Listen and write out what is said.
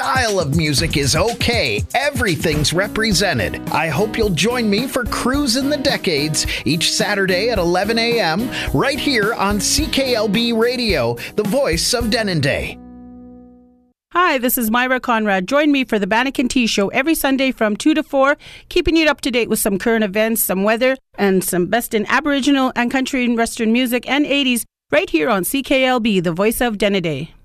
style of music is okay. Everything's represented. I hope you'll join me for Cruisin' the Decades each Saturday at 11 a.m. right here on CKLB Radio, the voice of Denendeh. Hi, this is Myra Conrad. Join me for the Bannock and Tea Show every Sunday from 2 to 4, keeping you up to date with some current events, some weather, and some best in Aboriginal and country and Western music and 80s right here on CKLB, the voice of Denendeh.